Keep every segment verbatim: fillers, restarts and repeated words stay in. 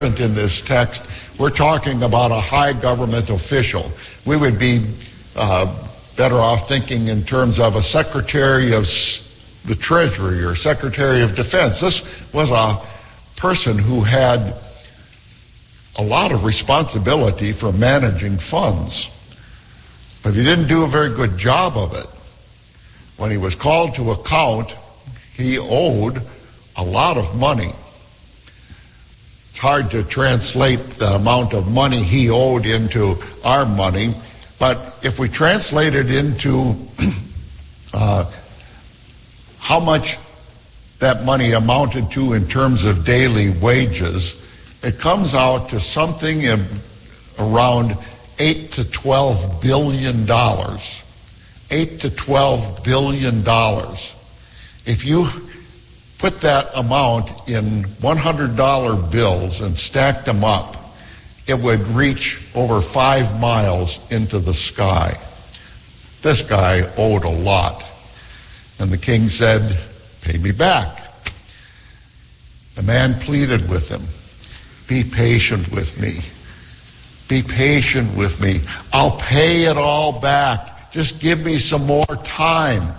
in this text, we're talking about a high government official. We would be uh, better off thinking in terms of a Secretary of the Treasury or Secretary of Defense. This was a person who had a lot of responsibility for managing funds, but he didn't do a very good job of it. When he was called to account, he owed a lot of money. It's hard to translate the amount of money he owed into our money, but if we translate it into uh, how much that money amounted to in terms of daily wages, it comes out to something in around eight to twelve billion dollars. Eight to twelve billion dollars. If you put that amount in one hundred dollar bills and stacked them up, it would reach over five miles into the sky. This guy owed a lot. And the king said, "Pay me back." The man pleaded with him, "Be patient with me. Be patient with me. I'll pay it all back. Just give me some more time."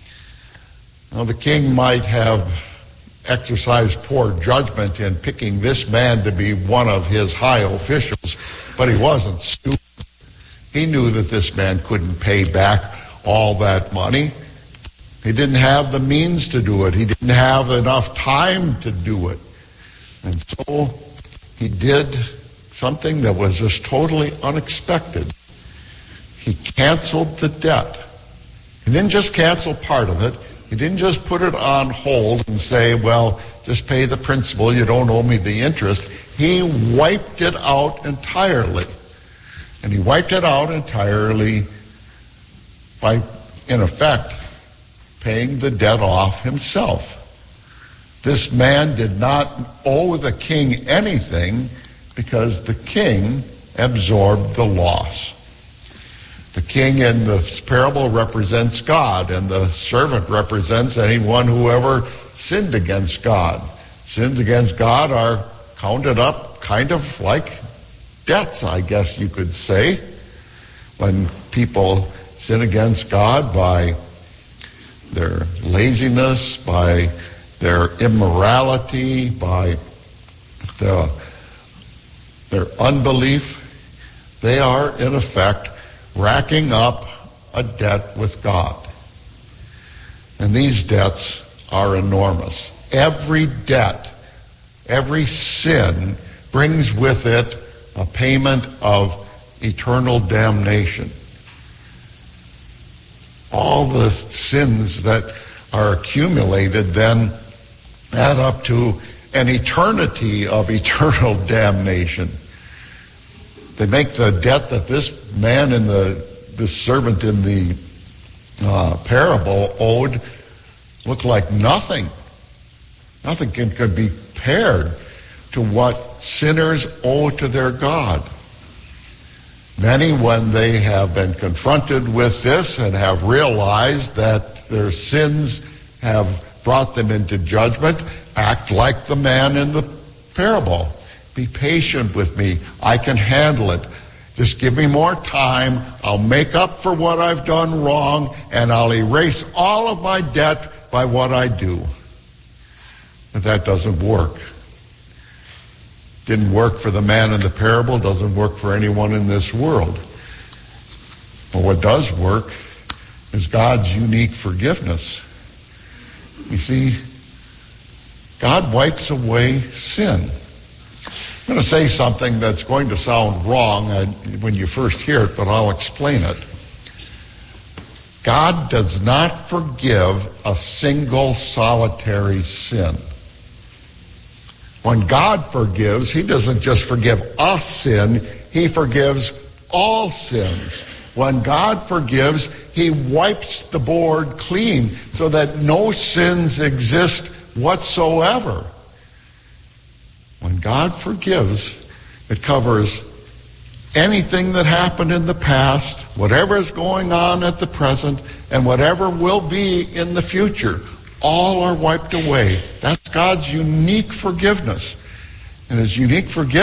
Now, the king might have exercised poor judgment in picking this man to be one of his high officials, but he wasn't stupid. He knew that this man couldn't pay back all that money. He didn't have the means to do it. He didn't have enough time to do it. And so he did something that was just totally unexpected. He canceled the debt. He didn't just cancel part of it. He didn't just put it on hold and say, well, just pay the principal, you don't owe me the interest. He wiped it out entirely. And he wiped it out entirely by, in effect, paying the debt off himself. This man did not owe the king anything because the king absorbed the loss. The king in the parable represents God, and the servant represents anyone who ever sinned against God. Sins against God are counted up kind of like debts, I guess you could say. When people sin against God by their laziness, by their immorality, by the, their unbelief, they are in effect racking up a debt with God. And these debts are enormous. Every debt, every sin brings with it a payment of eternal damnation. All the sins that are accumulated then add up to an eternity of eternal damnation. They make the debt that this man in the, this servant in the uh, parable owed look like nothing. Nothing can, could be compared to what sinners owe to their God. Many, when they have been confronted with this and have realized that their sins have brought them into judgment, act like the man in the parable. Be patient with me. I can handle it. Just give me more time. I'll make up for what I've done wrong, and I'll erase all of my debt by what I do. But that doesn't work. Didn't work for the man in the parable, doesn't work for anyone in this world. But what does work is God's unique forgiveness. You see, God wipes away sin. I'm going to say something that's going to sound wrong when you first hear it, but I'll explain it. God does not forgive a single solitary sin. When God forgives, he doesn't just forgive a sin, he forgives all sins. When God forgives, he wipes the board clean so that no sins exist whatsoever. When God forgives, it covers anything that happened in the past, whatever is going on at the present, and whatever will be in the future. All are wiped away. That's God's unique forgiveness. And his unique forgiveness